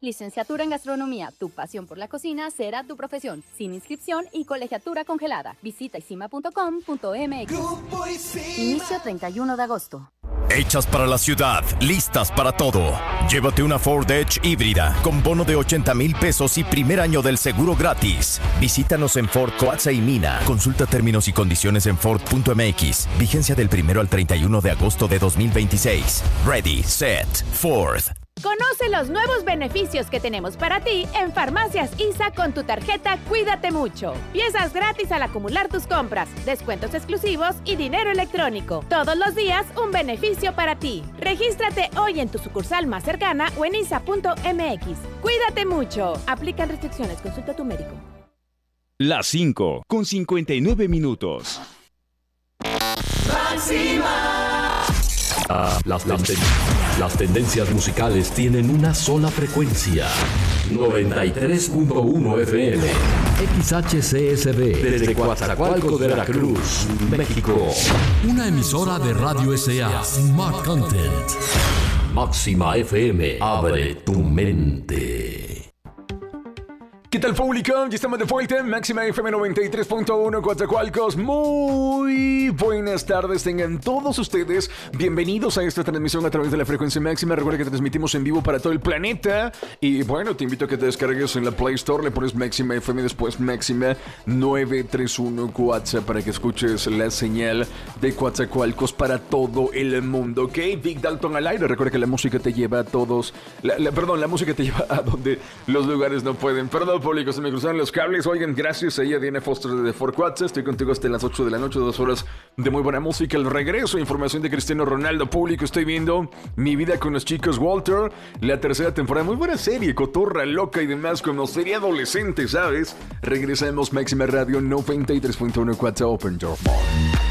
Licenciatura en Gastronomía, tu pasión por la cocina será tu profesión, sin inscripción y colegiatura congelada. Visita isima.com.mx. Inicio 31 de agosto. Hechas para la ciudad, listas para todo. Llévate una Ford Edge híbrida con bono de 80,000 pesos y primer año del seguro gratis. Visítanos en Ford Coatza y Mina. Consulta términos y condiciones en Ford.mx. Vigencia del 1 al 31 de agosto de 2026. Ready, set, Ford. Conoce los nuevos beneficios que tenemos para ti en Farmacias ISA con tu tarjeta Cuídate Mucho. Piezas gratis al acumular tus compras, descuentos exclusivos y dinero electrónico. Todos los días un beneficio para ti. Regístrate hoy en tu sucursal más cercana o en isa.mx. Cuídate mucho. Aplican restricciones. Consulta a tu médico. Las 5 con 59 minutos. Máxima. Las tendencias musicales tienen una sola frecuencia. 93.1 FM. XHCSB. Desde Coatzacoalcos, Veracruz, México. Una emisora de Radio SA. Smart Content. Máxima FM. Abre tu mente. ¿Qué tal, público? Ya estamos de vuelta. Máxima FM 93.1 Coatzacoalcos. Muy buenas tardes tengan todos ustedes. Bienvenidos a esta transmisión a través de la frecuencia máxima. Recuerda que transmitimos en vivo para todo el planeta. Y bueno, te invito a que te descargues en la Play Store. Le pones Máxima FM, después Máxima 931 Coatza para que escuches la señal de Coatzacoalcos para todo el mundo. ¿Ok? Big Dalton al aire. Recuerda que la música te lleva a todos. La música te lleva a donde los lugares no pueden. Perdón, público, se me cruzaron los cables. Oigan, gracias a ella, Diana Foster de Fort Coatza. Estoy contigo hasta las 8 de la noche, 2 horas de muy buena música. El regreso, información de Cristiano Ronaldo. Público, estoy viendo Mi vida con los chicos Walter, la tercera temporada. Muy buena serie, cotorra, loca y demás, como serie adolescente, ¿sabes? Regresamos, Máxima Radio 93.1 Coatza Open Door.